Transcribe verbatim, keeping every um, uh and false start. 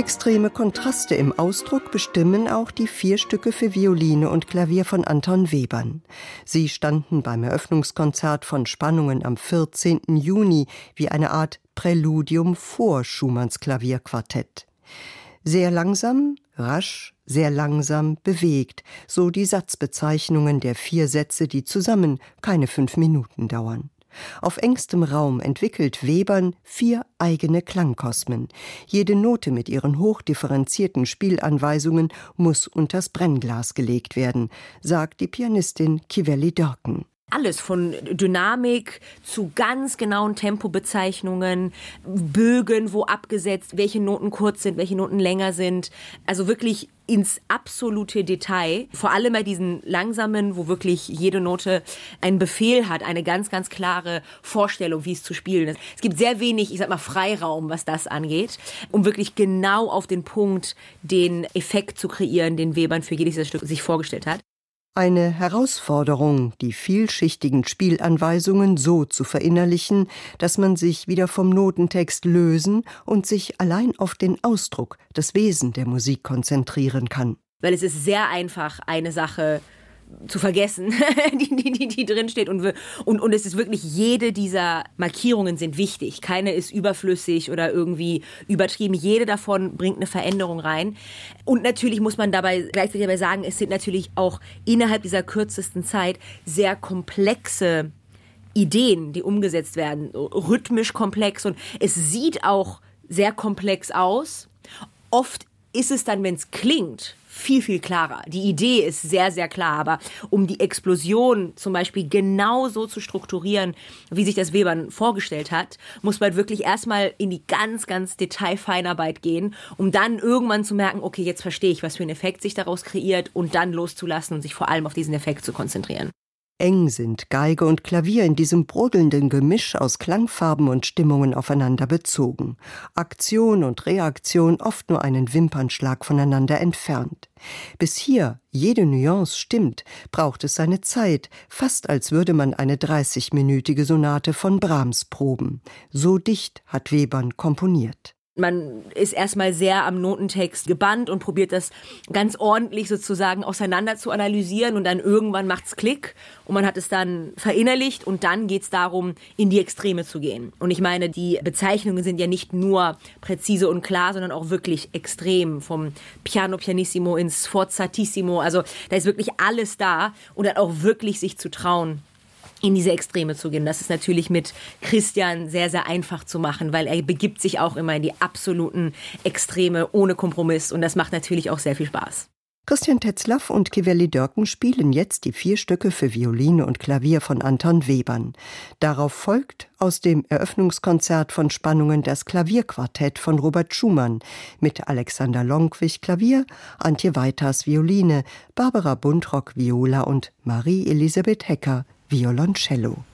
Extreme Kontraste im Ausdruck bestimmen auch die vier Stücke für Violine und Klavier von Anton Webern. Sie standen beim Eröffnungskonzert von Spannungen am vierzehnten Juni wie eine Art Präludium vor Schumanns Klavierquartett. Sehr langsam, rasch, sehr langsam, bewegt, so die Satzbezeichnungen der vier Sätze, die zusammen keine fünf Minuten dauern. Auf engstem Raum entwickelt Webern vier eigene Klangkosmen. Jede Note mit ihren hochdifferenzierten Spielanweisungen muss unters Brennglas gelegt werden, sagt die Pianistin Kiveli Dörken. Alles von Dynamik zu ganz genauen Tempobezeichnungen, Bögen, wo abgesetzt, welche Noten kurz sind, welche Noten länger sind. Also wirklich ins absolute Detail. Vor allem bei diesen langsamen, wo wirklich jede Note einen Befehl hat, eine ganz, ganz klare Vorstellung, wie es zu spielen ist. Es gibt sehr wenig, ich sag mal, Freiraum, was das angeht, um wirklich genau auf den Punkt den Effekt zu kreieren, den Webern für jedes dieser Stück sich vorgestellt hat. Eine Herausforderung, die vielschichtigen Spielanweisungen so zu verinnerlichen, dass man sich wieder vom Notentext lösen und sich allein auf den Ausdruck, das Wesen der Musik konzentrieren kann. Weil es ist sehr einfach, eine Sache zu vergessen, die, die, die, die drin steht. Und, und, und es ist wirklich, jede dieser Markierungen sind wichtig. Keine ist überflüssig oder irgendwie übertrieben. Jede davon bringt eine Veränderung rein. Und natürlich muss man dabei gleichzeitig dabei sagen, es sind natürlich auch innerhalb dieser kürzesten Zeit sehr komplexe Ideen, die umgesetzt werden. Rhythmisch komplex. Und es sieht auch sehr komplex aus. Oft ist es dann, wenn es klingt, viel, viel klarer. Die Idee ist sehr, sehr klar, aber um die Explosion zum Beispiel genau so zu strukturieren, wie sich das Webern vorgestellt hat, muss man wirklich erstmal in die ganz, ganz Detailfeinarbeit gehen, um dann irgendwann zu merken, okay, jetzt verstehe ich, was für ein Effekt sich daraus kreiert und dann loszulassen und sich vor allem auf diesen Effekt zu konzentrieren. Eng sind Geige und Klavier in diesem brodelnden Gemisch aus Klangfarben und Stimmungen aufeinander bezogen. Aktion und Reaktion oft nur einen Wimpernschlag voneinander entfernt. Bis hier jede Nuance stimmt, braucht es seine Zeit, fast als würde man eine dreißigminütige Sonate von Brahms proben. So dicht hat Webern komponiert. Man ist erstmal sehr am Notentext gebannt und probiert das ganz ordentlich sozusagen auseinander zu analysieren und dann irgendwann macht's Klick und man hat es dann verinnerlicht und dann geht's darum, in die Extreme zu gehen. Und ich meine, die Bezeichnungen sind ja nicht nur präzise und klar, sondern auch wirklich extrem, vom Piano Pianissimo ins Sforzatissimo, also da ist wirklich alles da und dann auch wirklich sich zu trauen, in diese Extreme zu gehen. Das ist natürlich mit Christian sehr, sehr einfach zu machen, weil er begibt sich auch immer in die absoluten Extreme ohne Kompromiss und das macht natürlich auch sehr viel Spaß. Christian Tetzlaff und Kiveli Dörken spielen jetzt die vier Stücke für Violine und Klavier von Anton Webern. Darauf folgt aus dem Eröffnungskonzert von Spannungen das Klavierquartett von Robert Schumann mit Alexander Lonkwich Klavier, Antje Weiters Violine, Barbara Buntrock Viola und Marie Elisabeth Hecker Violoncello.